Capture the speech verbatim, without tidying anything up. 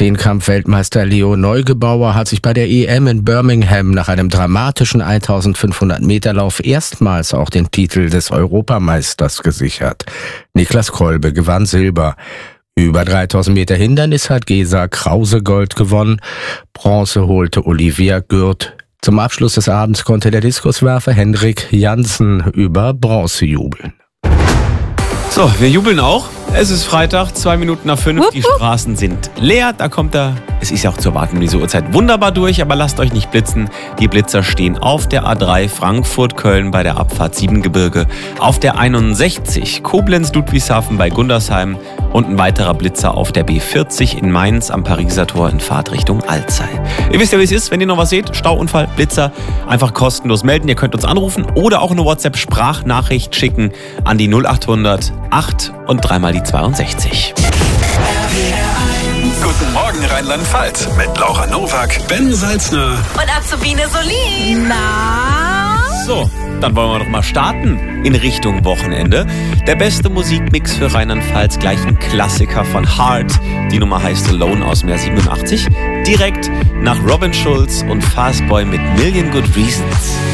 Zehnkampf-Weltmeister Leo Neugebauer hat sich bei der E M in Birmingham nach einem dramatischen eintausendfünfhundert Meter Lauf erstmals auch den Titel des Europameisters gesichert. Niklas Kolbe gewann Silber. Über dreitausend Meter Hindernis hat Gesa Krause Gold gewonnen. Bronze holte Olivia Gürt. Zum Abschluss des Abends konnte der Diskuswerfer Hendrik Jansen über Bronze jubeln. So, wir jubeln auch. Es ist Freitag, zwei Minuten nach fünf. Die Straßen sind leer. Da kommt er, es ist ja auch zu erwarten um diese Uhrzeit, wunderbar durch. Aber lasst euch nicht blitzen. Die Blitzer stehen auf der A drei Frankfurt-Köln bei der Abfahrt Siebengebirge. Auf der einundsechzig Koblenz-Ludwigshafen bei Gundersheim. Und ein weiterer Blitzer auf der B vierzig in Mainz am Pariser Tor in Fahrt Richtung Alzey. Ihr wisst ja, wie es ist. Wenn ihr noch was seht, Stauunfall, Blitzer, einfach kostenlos melden. Ihr könnt uns anrufen oder auch eine WhatsApp-Sprachnachricht schicken an die null achthundert acht und dreimal die zweiundsechzig. Guten Morgen Rheinland-Pfalz mit Laura Nowak, Ben Salzner und Azubine Solin. Na? So, dann wollen wir doch mal starten in Richtung Wochenende. Der beste Musikmix für Rheinland-Pfalz, gleich ein Klassiker von Heart. Die Nummer heißt Alone aus dem Jahr siebenundachtzig. Direkt nach Robin Schulz und Fastboy mit Million Good Reasons.